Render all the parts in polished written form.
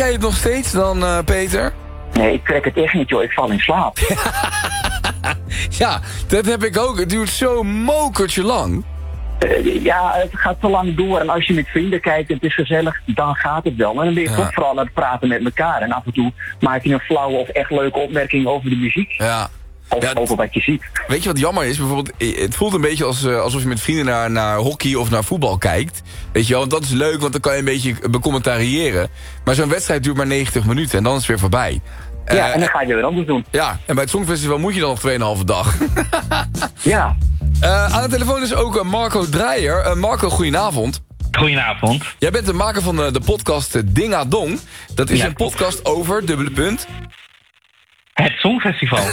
jij het nog steeds dan, Peter? Nee, ik trek het echt niet, joh. Ik val in slaap. Ja, dat heb ik ook. Het duurt zo mokertje lang. Ja, het gaat te lang door. En als je met vrienden kijkt en het is gezellig, dan gaat het wel. Maar dan ben je toch vooral aan het praten met elkaar. En af en toe maak je een flauwe of echt leuke opmerking over de muziek. Ja. Of over wat je ziet. Weet je wat jammer is? Bijvoorbeeld, het voelt een beetje alsof je met vrienden naar hockey of naar voetbal kijkt. Weet je wel, want dat is leuk, want dan kan je een beetje becommentariëren. Maar zo'n wedstrijd duurt maar 90 minuten en dan is het weer voorbij. Ja, en dan ga je weer anders doen. Ja, en bij het Songfestival moet je dan nog 2,5 dag. Ja. Aan de telefoon is ook Marco Dreyer. Marco, goedenavond. Goedenavond. Jij bent de maker van de podcast Dingadong. Dat is een podcast over, dubbele punt... Het Songfestival.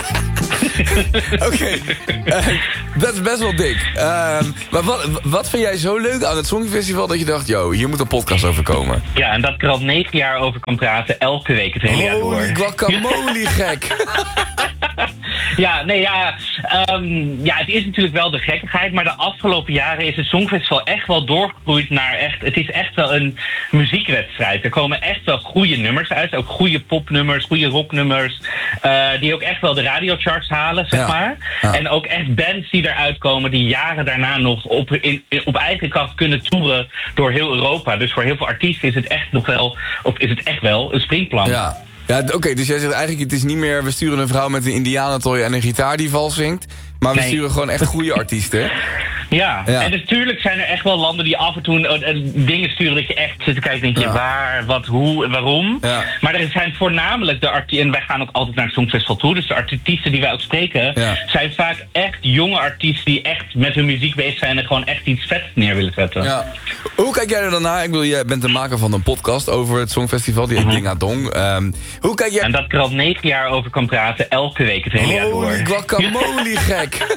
Oké, dat is best wel dik. Maar wat vind jij zo leuk aan het Songfestival dat je dacht... yo, hier moet een podcast over komen? Ja, en dat ik er al 9 jaar over kan praten, elke week het hele jaar door. Holy guacamole, gek. Ja, het is natuurlijk wel de gekkigheid, maar de afgelopen jaren is het Songfestival echt wel doorgegroeid naar echt... Het is echt wel een muziekwedstrijd. Er komen echt wel goede nummers uit, ook goede popnummers, goede rocknummers... die ook echt wel de radiocharts halen, zeg maar. Ja. En ook echt bands die eruit komen die jaren daarna nog op eigen kracht kunnen toeren door heel Europa. Dus voor heel veel artiesten is het echt wel een springplan. Ja. Ja, oké, dus jij zegt eigenlijk, het is niet meer... we sturen een vrouw met een indianentooi en een gitaar die vals zingt... maar we sturen gewoon echt goede artiesten. Ja, en natuurlijk zijn er echt wel landen die af en toe dingen sturen... dat je echt zit te kijken en denk je waar, wat, hoe en waarom. Ja. Maar er zijn voornamelijk de artiesten... en wij gaan ook altijd naar het Songfestival toe... dus de artiesten die wij ook spreken... zijn vaak echt jonge artiesten die echt met hun muziek bezig zijn... en gewoon echt iets vets neer willen zetten. Ja. Hoe kijk jij er dan naar? Ik bedoel, jij bent de maker van een podcast over het Songfestival... die heet Dingadong. Hoe kijk jij... En dat ik er al 9 jaar over kan praten, elke week het hele jaar door. Holy guacamole, gek.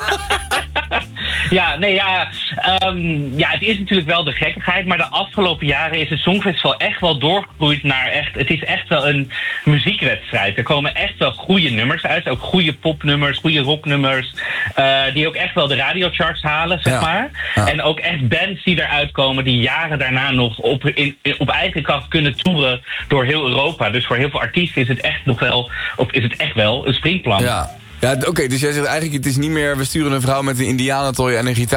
Het is natuurlijk wel de gekkigheid, maar de afgelopen jaren is het Songfestival echt wel doorgegroeid naar echt... Het is echt wel een muziekwedstrijd. Er komen echt wel goede nummers uit, ook goede popnummers, goede rocknummers... die ook echt wel de radiocharts halen, zeg maar. Ja. En ook echt bands die eruit komen die jaren daarna nog op eigen kracht kunnen toeren door heel Europa. Dus voor heel veel artiesten is het echt wel een springplan. Ja, oké, dus jij zegt eigenlijk, het is niet meer... we sturen een vrouw met een indianentooi en een gitaar...